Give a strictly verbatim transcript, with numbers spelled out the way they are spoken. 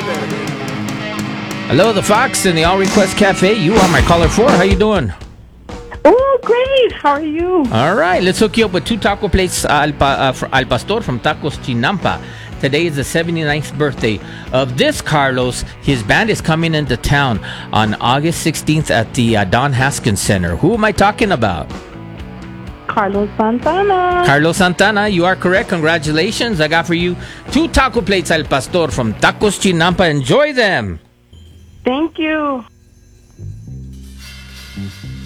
Hello, the Fox and the All Request Cafe. You are my caller four. How you doing? Oh, great. How are you? All right, let's hook you up with two taco plates uh, al, pa, uh, fr- al Pastor from Tacos Chinampa. Today is the seventy-ninth birthday of this Carlos. His band is coming into town on August sixteenth at the uh, Don Haskins Center. Who am I talking about? Carlos Santana. Carlos Santana, you are correct. Congratulations. I got for you two taco plates al Pastor from Tacos Chinampa. Enjoy them. Thank you.